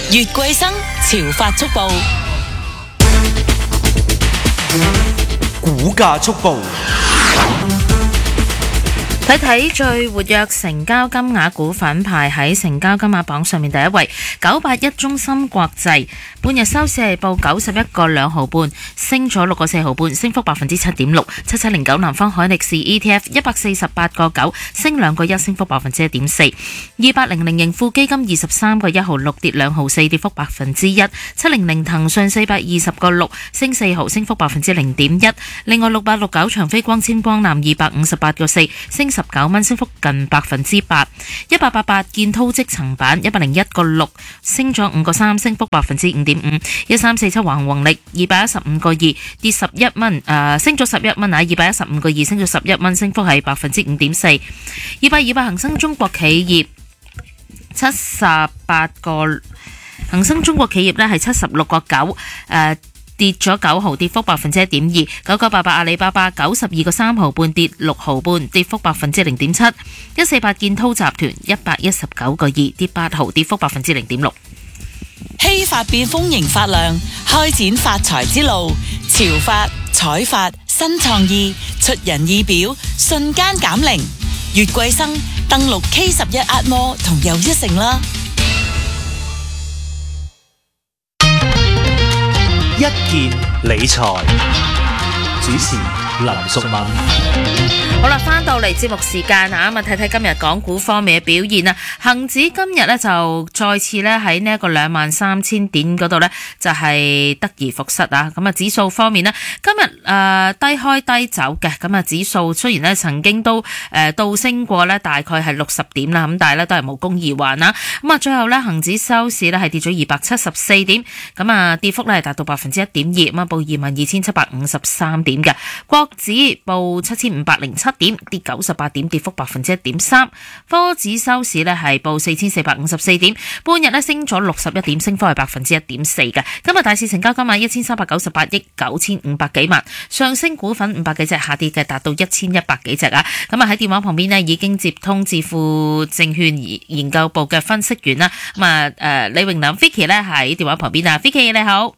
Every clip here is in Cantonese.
越貴生潮發速報， 股價速報。 睇睇最活躍成交金額股份排喺成交金額榜上面第一位，981中芯國際，半日收市係報91個2毫半，升咗6個4毫半，升幅7.6%。7709南方海力士 ETF 148個9，升2個1，升幅1.4%。2800盈富基金23個1毫6，跌2毫4，跌幅1%。700騰訊420個6，升4毫，升幅0.1%。另外6869長飛光纖光纜258個4，升19蚊，升幅近8%。1888建滔積層板101個6，升咗5個3，升幅5.5%。1347橫宏力215個2，跌11蚊，升咗11蚊215個2，升咗11蚊，升幅係5.4%。28恒生中國企業78個，恒生中國企業呢係76個9，跌咗9毫，跌幅1.2%。9988阿里巴巴92個3毫半，跌6毫半，跌幅0.7%。148建滔集團119個2，跌8毫，跌幅0.6%。 希發變豐盈發亮，開展發財之路。潮發、彩發、新創意，出人意表，瞬間減齡。越貴生登錄 K11 Atmore同又一城啦。 一件理財，主持林淑敏。 好啦，翻到嚟節目時間啊，咁啊睇睇今日港股方面嘅表現啊。恒指今日呢就再次呢喺呢一個23,000點嗰度呢就係得而復失啊。咁啊指數方面呢，今日低開低走嘅，咁啊指數雖然呢曾經都倒升過呢大概係60點啦，咁但係呢都係無功而還啦。咁啊最後呢恒指收市呢係跌咗274點，咁啊跌幅呢係達到1.2%，咁啊報22,753點嘅。國指報7,507點，跌98點，跌幅1.3%。科指收市呢係報4,454點，半日呢升咗61點，升幅係1.4%嘅。今日大市成交金額1,398億9,500幾萬，上升股份500幾隻，下跌嘅達到1,100幾隻啊。咁啊喺電話旁邊呢已經接通智富證券研究部嘅分析員啦。咁啊李榮南 Vicky 呢喺電話旁邊啊 ，Vicky 你好。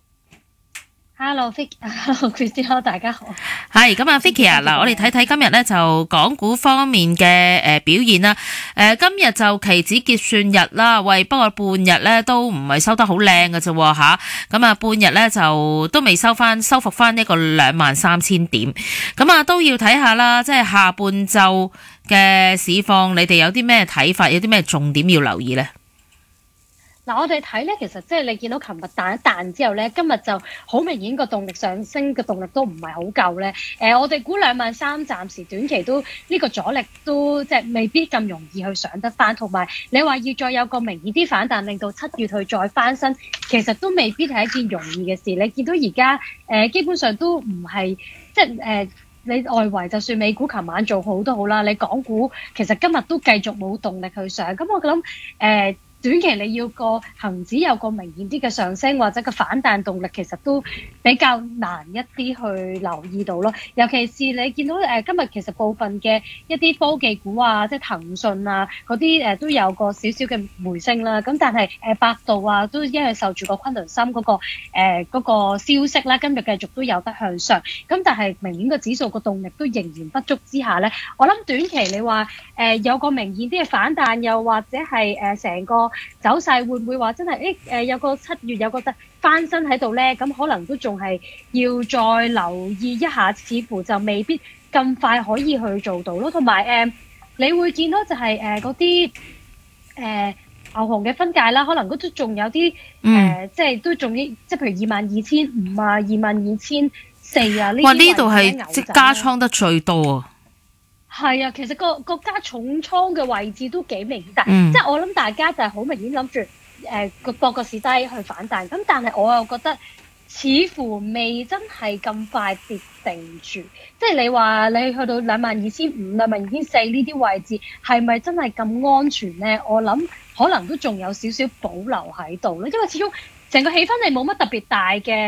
Hello Christina， 大家好。 係咁啊 Vicky 啊，嗱我哋睇睇今日咧就港股方面嘅表現啦。今日就期指結算日啦，喂，不過半日咧都唔係收得好靚嘅啫吓。咁啊半日咧就都未收復翻呢個23,000點。咁啊都要睇下啦，即係下半晝嘅市況，你哋有啲咩睇法，有啲咩重點要留意咧？ 嗱，我哋睇咧，其實即係你見到琴日彈一彈之後咧，今日就好明顯個動力上升嘅動力都唔係好夠咧。我哋估23,000暫時短期都呢個阻力都即係未必咁容易去上得翻，同埋你話要再有個明顯啲反彈，令到7月去再翻身，其實都未必係一件容易嘅事。你見到而家基本上都唔係即係你外圍就算美股琴晚做好都好啦，你港股其實今日都繼續冇動力去上。咁我諗短期你要個恒指有個明顯啲嘅上升或者個反彈動力，其實都比較難一啲去留意到咯。尤其是你見到今日其實部分嘅一啲科技股啊，即係騰訊啊嗰啲都有個少少嘅回升啦。咁但係百度啊都因為受住個昆侖森嗰個消息啦，今日繼續都有得向上。咁但係明顯個指數個動力都仍然不足之下咧，我諗短期你話有個明顯啲嘅反彈，又或者係成個走勢會唔會話真係有個7月有個翻身喺度咧？咁可能都仲係要再留意一下，似乎就未必咁快可以去做到咯。同埋你會見到就係嗰啲牛熊嘅分界啦，可能都仲有啲即係都仲即係譬如22,500啊、22,400啊呢啲。哇！ 呢度係即加倉得最多啊！ 係啊，其實個加重倉嘅位置都幾明顯，但即係我諗大家就係好明顯諗住博個市低去反彈，咁但係我又覺得似乎未真係咁快跌定住，即係你話你去到22,500、22,400呢啲位置係咪真係咁安全呢？我諗可能都仲有少少保留喺度咯，因為始終成個氣氛係冇乜特別大嘅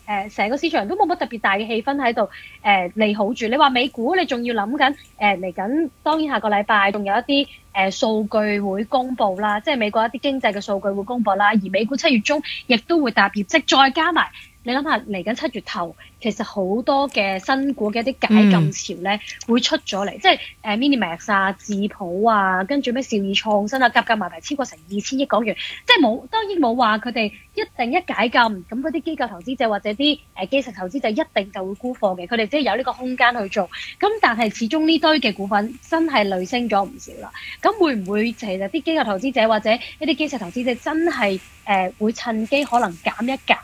成個市場都冇乜特別大嘅氣氛喺度利好住。你話美股，你仲要諗緊嚟緊，當然下個禮拜仲有一啲數據會公布啦，即係美國一啲經濟嘅數據會公布啦，而美股7月中亦都會搭業績，再加埋你諗下嚟緊7月頭，其實好多嘅新股嘅一啲解禁潮咧會出咗嚟，即係Minimax 啊、智普啊，跟住咩兆易創新啊，夾埋超過成2000億港元，即係當然冇話佢哋一定一解禁，咁嗰啲機構投資者或者啲基石投資者一定就會沽貨嘅，佢哋即係有呢個空間去做。咁但係始終呢堆嘅股份真係累升咗唔少啦。咁會唔會其實啲機構投資者或者一啲基石投資者真係會趁機可能減一減